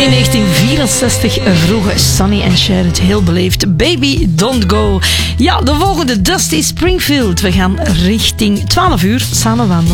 In 1964 vroegen Sonny en Cher het heel beleefd Baby Don't Go. Ja, de volgende Dusty Springfield. We gaan richting 12 uur samen wandelen.